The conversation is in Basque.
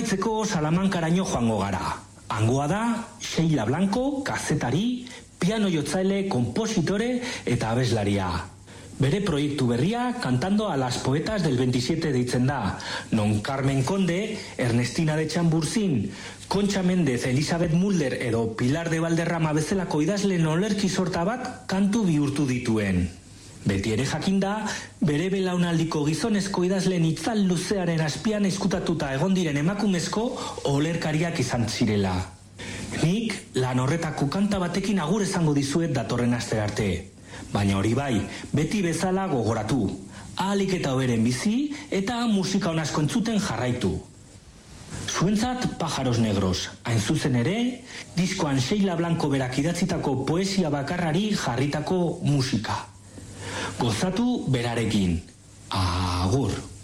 amaitzeko Salamankaraino joango gara. Hangoa da Sheila Blanco, kazetari, piano jotzaile, konpositore eta abeslaria. Bere proiektu berria Cantando a las Poetas del 27 deitzen da, non Carmen Conde, Ernestina de Chamburzin, Concha Méndez, Elizabeth Mulder edo Pilar de Valderrama bezalako idazleen olerki sorta bat kantu bihurtu dituen. Beti ere jakinda, bere belaunaldiko gizonezko idazleen itzal luzearen azpian ezkutatuta egon diren emakumezko olerkariak izan zirela. Nik lan horretako kanta batekin agur esango dizuet datorren aste arte. Baina hori bai, beti bezala gogoratu. Ahalik eta hoberen bizi eta musika on asko entzuten jarraitu. Zuentzat Pájaros Negros, hain zuzen ere, diskoan Sheila Blanco berak idatzitako poesia bakarrari jarritako musika. Gozatu berarekin. Agur.